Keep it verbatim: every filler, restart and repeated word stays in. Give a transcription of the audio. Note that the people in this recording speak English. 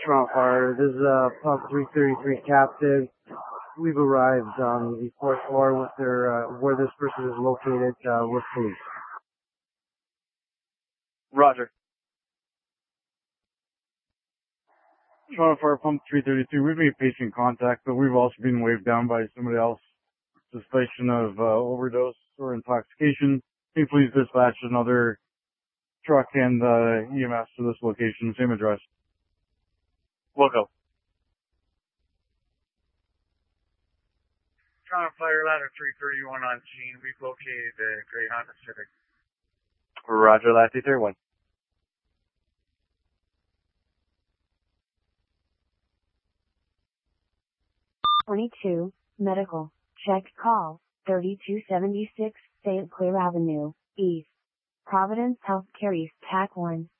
Toronto Fire. This is uh, Pump three thirty-three Captive. We've arrived on the fourth floor with their, uh, where this person is located uh, with police. Roger. Toronto Fire Pump three thirty-three. We've made patient contact, but we've also been waved down by somebody else. Suspicion of uh, overdose or intoxication. Can you please dispatch another truck and uh, E M S to this location, same address? We'll go. Toronto Fire Ladder three thirty-one on scene. We've located the Grey Honda Civic. Roger, Latty thirty-one. twenty-two, medical, check call, thirty-two seventy-six, Saint Clair Avenue, East. Providence Healthcare East, T A C one.